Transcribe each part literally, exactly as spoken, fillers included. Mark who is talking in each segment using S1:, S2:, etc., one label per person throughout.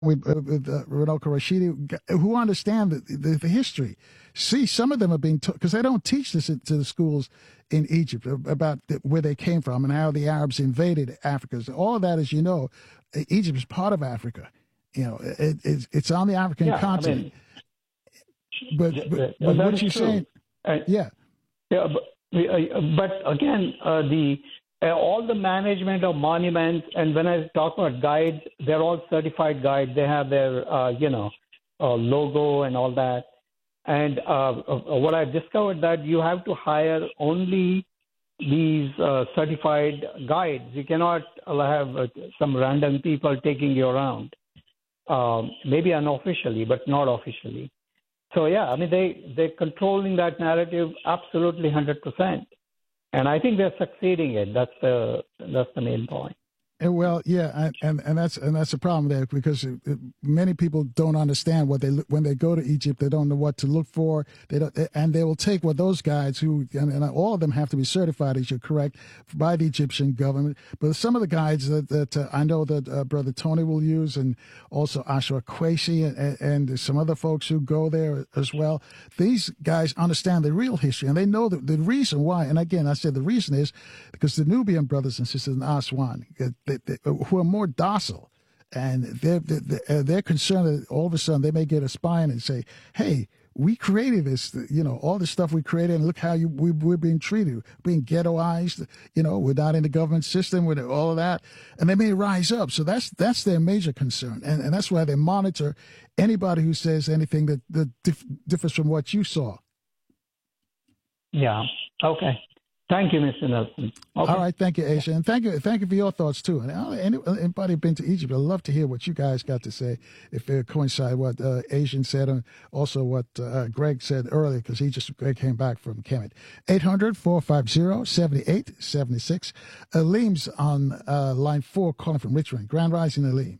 S1: with, uh, with uh, Runoko Rashidi, who understand the, the, the history. See, some of them are being taught, because they don't teach this to the schools in Egypt about the, where they came from and how the Arabs invaded Africa. So all of that, as you know, Egypt is part of Africa. You know, it, it's, it's on the African
S2: yeah,
S1: continent.
S2: I mean,
S1: but but, but what you're
S2: true.
S1: saying,
S2: uh,
S1: yeah.
S2: Yeah, but, uh, but again, uh, the uh, all the management of monuments, and when I talk about guides, they're all certified guides. They have their, uh, you know, uh, logo and all that. And uh, what I've discovered that you have to hire only these uh, certified guides. You cannot have uh, some random people taking you around. Um, maybe unofficially, but not officially. So yeah, I mean they they're controlling that narrative absolutely one hundred percent, and I think they're succeeding it. That's the that's the main point.
S1: And well, yeah, and, and that's and that's a problem there, because it, it, many people don't understand what they when they go to Egypt. They don't know what to look for. They don't, and they will take what those guides who and, and all of them have to be certified, as you're correct, by the Egyptian government. But some of the guides that, that uh, I know that uh, Brother Tony will use, and also Ashra Quasi and, and some other folks who go there as well. These guys understand the real history, and they know the, the reason why. And again, I said the reason is because the Nubian brothers and sisters in Aswan, They, they, who are more docile, and they're, they're, they're concerned that all of a sudden they may get a spine and say, hey, we created this, you know, all the stuff we created, and look how you, we, we're being treated, being ghettoized, you know, we're not in the government system with all of that, and they may rise up. So that's that's their major concern, and, and that's why they monitor anybody who says anything that, that dif- differs from what you saw.
S2: Yeah, okay. Thank you, Mister Nelson. Okay.
S1: All right, thank you, Aisha, and thank you, thank you for your thoughts too. And anybody been to Egypt, I'd love to hear what you guys got to say. If it coincide what uh, Asian said, and also what uh, Greg said earlier, because he just Greg came back from Kemet. eight hundred, four five zero, seven eight seven six. Aleem's on uh, line four, calling from Richmond. Grand Rising, Aleem.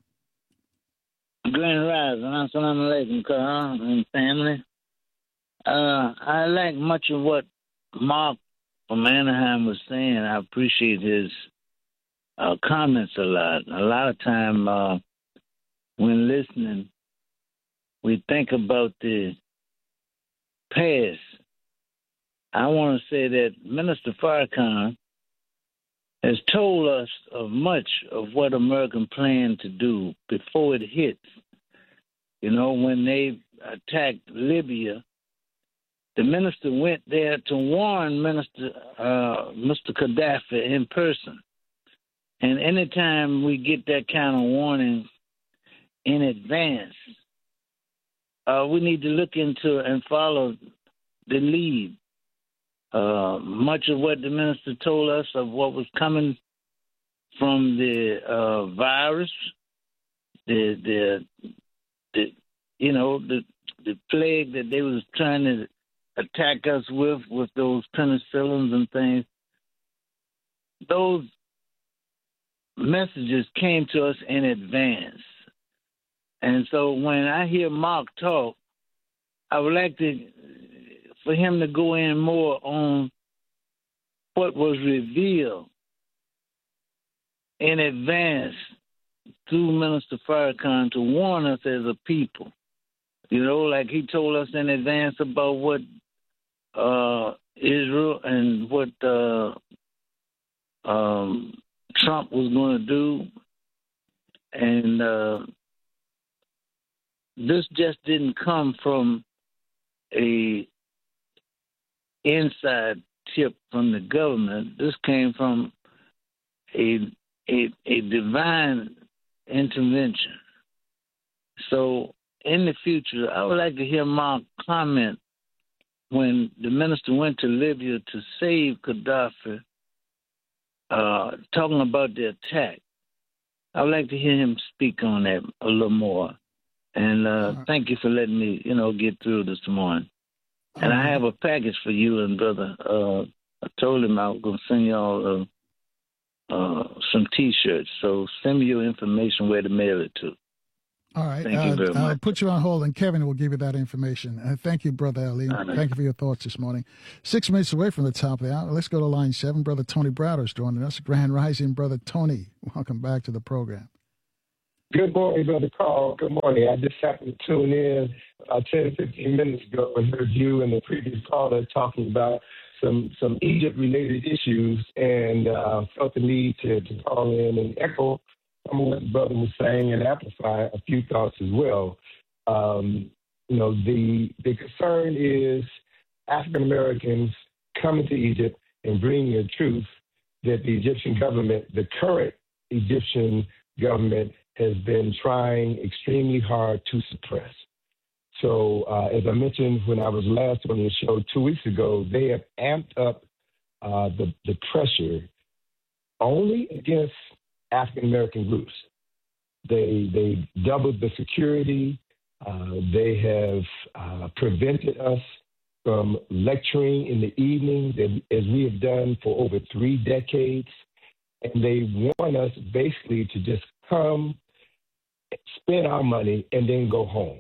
S3: Grand Rising, assalamu alaikum, Kara and family. Uh, I like much of what Mark from Anaheim was saying. I appreciate his uh, comments a lot. A lot of time uh, when listening, we think about the past. I want to say that Minister Farrakhan has told us of much of what American plan to do before it hits. You know, when they attacked Libya, the minister went there to warn Minister uh, Mister Gaddafi in person. And anytime we get that kind of warning in advance, uh, we need to look into and follow the lead. Uh, much of what the minister told us of what was coming from the uh, virus, the the the you know the the plague that they was trying to attack us with, with those penicillins and things, those messages came to us in advance. And so when I hear Mark talk, I would like to, for him to go in more on what was revealed in advance through Minister Farrakhan to warn us as a people. You know, like he told us in advance about what uh, Israel and what uh, um, Trump was going to do. And uh, this just didn't come from a inside tip from the government. This came from a a, a divine intervention. So in the future, I would like to hear Mark comment when the minister went to Libya to save Gaddafi, uh, talking about the attack. I would like to hear him speak on that a little more. And uh, right. Thank you for letting me, you know, get through this morning. All and right. I have a package for you and brother. Uh, I told him I was going to send y'all uh, uh, some T-shirts. So send me your information where to mail it to.
S1: All right.
S3: Thank you very
S1: uh,
S3: much.
S1: I'll put you on hold, and Kevin will give you that information. Uh, thank you, Brother Ali. Right. Thank you for your thoughts this morning. Six minutes away from the top of the hour. Let's go to line seven. Brother Tony Browder is joining us. Grand Rising, Brother Tony. Welcome back to the program.
S4: Good morning, Brother Carl. Good morning. I just happened to tune in uh, ten, fifteen minutes ago and heard you and the previous caller talking about some some Egypt-related issues, and uh, felt the need to, to call in and echo some of what the brother was saying and amplify a few thoughts as well. Um, you know, the the concern is African Americans coming to Egypt and bringing the truth that the Egyptian government, the current Egyptian government, has been trying extremely hard to suppress. So, uh, as I mentioned when I was last on your show two weeks ago, they have amped up uh, the, the pressure only against African American groups. They they doubled the security. Uh, they have uh, prevented us from lecturing in the evening, as we have done for over three decades. And they want us basically to just come, spend our money, and then go home.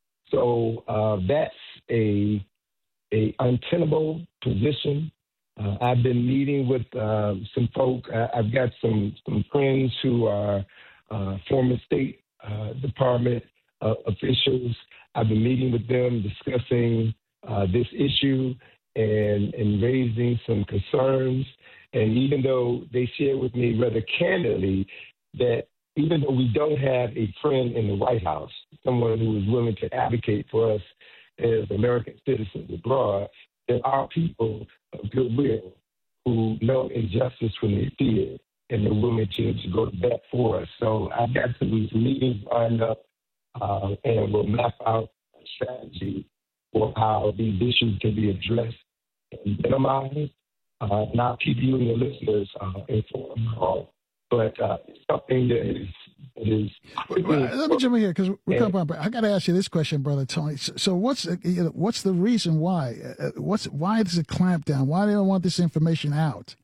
S4: So uh, that's a a untenable position. Uh, I've been meeting with uh, some folk. I, I've got some some friends who are uh, former State uh, Department uh, officials. I've been meeting with them, discussing uh, this issue and and raising some concerns. And even though they share with me rather candidly that even though we don't have a friend in the White House, someone who is willing to advocate for us as American citizens abroad, there are people of goodwill who know injustice when they see it, and they're willing to, to go to bat for us. So I've got some meetings lined up, uh, and we'll map out a strategy for how these issues can be addressed and minimized. Uh, not keep you and your listeners uh, informed, but uh, it's something that is. That is
S1: well, let me jump in here because we're coming up. I got to ask you this question, Brother Tony. So, so what's you know, what's the reason why? Uh, what's why is it clamped down? Why do they don't want this information out?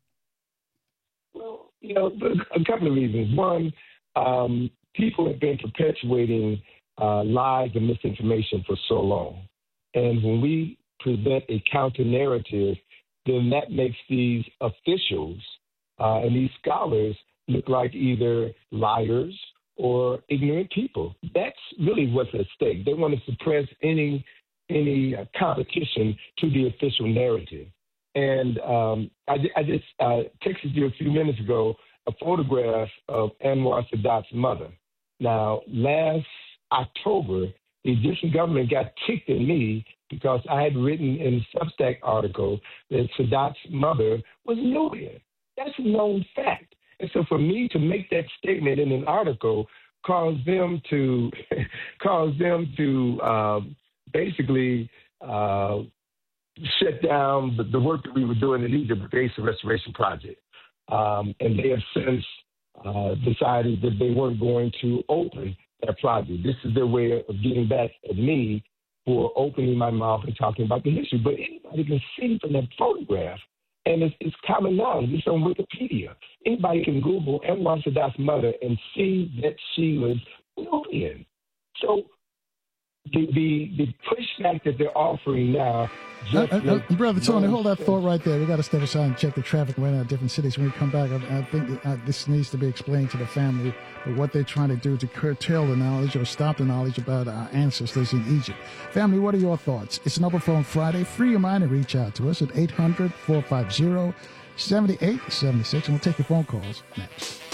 S4: Well, you know, a couple of reasons. One, um, people have been perpetuating uh, lies and misinformation for so long, and when we present a counter narrative, then that makes these officials uh, and these scholars look like either liars or ignorant people. That's really what's at stake. They want to suppress any any uh, competition to the official narrative. And um, I, I just uh, texted you a few minutes ago a photograph of Anwar Sadat's mother. Now, last October, the Egyptian government got ticked at me because I had written in a Substack article that Sadat's mother was Nubian. That's a known fact. And so for me to make that statement in an article caused them to cause them to uh, basically uh, shut down the, the work that we were doing in Egypt with the Asa Restoration Project. Um, and they have since uh, decided that they weren't going to open that project. This is their way of getting back at me for opening my mouth and talking about the history. But anybody can see from that photograph, and it's, it's common knowledge. It's on Wikipedia. Anybody can Google Anwar Sadat's mother and see that she was Nubian. So the, the, the pushback that they're offering now.
S1: Just uh, uh, uh, Brother Tony, hold that thought right there. We got to step aside and check the traffic right now in different cities. When we come back, I, I think uh, this needs to be explained to the family of what they're trying to do to curtail the knowledge or stop the knowledge about our ancestors in Egypt. Family, what are your thoughts? It's an Open Phone Friday. Free your mind and reach out to us at eight hundred, four five zero, seven eight seven six, and we'll take your phone calls next.